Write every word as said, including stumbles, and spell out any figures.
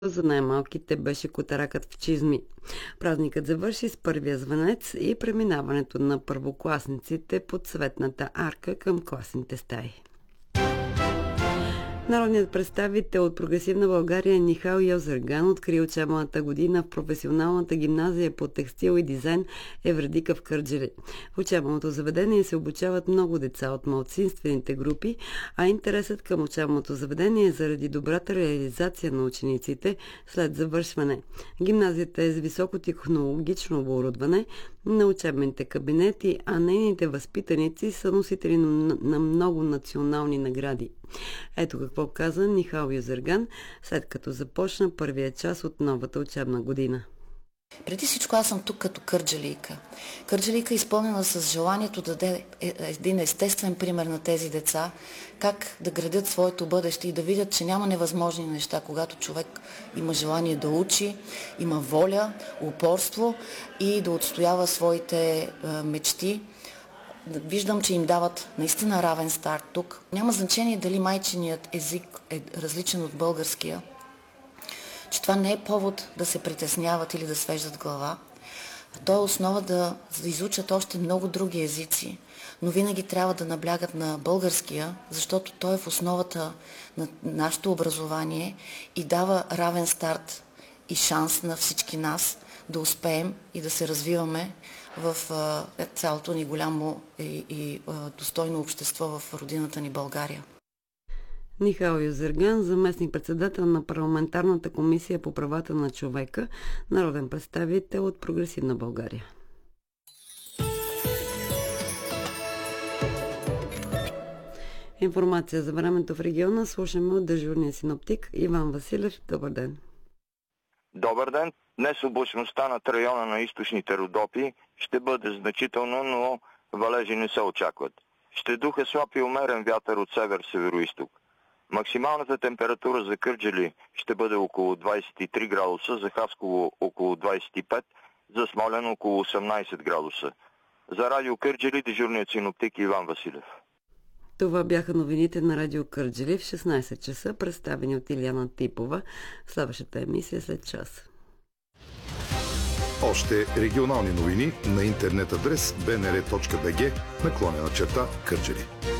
За най-малките беше котаракът в чизми. Празникът завърши с първия звънец и преминаването на първокласниците под цветната арка към класните стаи. Народният представител от Прогресивна България Нихал Йозерган откри учебната година в професионалната гимназия по текстил и дизайн Евредика в Кърджали. В учебното заведение се обучават много деца от малцинствените групи, а интересът към учебното заведение е заради добрата реализация на учениците след завършване. Гимназията е с високотехнологично оборудване на учебните кабинети, а нейните възпитаници са носители на много национални награди. Ето какво каза Нихал Йозерган, след като започна първия час от новата учебна година. Преди всичко аз съм тук като кърджалийка. Кърджалийка е изпълнена с желанието да даде един естествен пример на тези деца, как да градят своето бъдеще и да видят, че няма невъзможни неща, когато човек има желание да учи, има воля, упорство и да отстоява своите мечти. Виждам, че им дават наистина равен старт тук. Няма значение дали майчиният език е различен от българския, че това не е повод да се притесняват или да свеждат глава. То е основа да, да изучат още много други езици, но винаги трябва да наблягат на българския, защото той е в основата на нашето образование и дава равен старт и шанс на всички нас да успеем и да се развиваме в а, цялото ни голямо и, и а, достойно общество в родината ни България. Нихал Йозерган, заместник-председател на Парламентарната комисия по правата на човека, народен представител от Прогресивна България. Информация за времето в региона слушаме от дежурния синоптик Иван Василев. Добър ден! Добър ден! Днес облачността над района на източните Родопи ще бъде значително, но валежи не се очакват. Ще духа слаб и умерен вятър от север-североизток. Максималната температура за Кърджали ще бъде около двадесет и три градуса, за Хасково около двадесет и пет, за Смолян около осемнадесет градуса. За Радио Кърджали дежурният синоптик Иван Василев. Това бяха новините на Радио Кърджали в шестнадесет часа, представени от Илияна Типова. Следващата емисия след час. Още регионални новини на интернет адрес б н р точка б г наклонена черта Кърджали.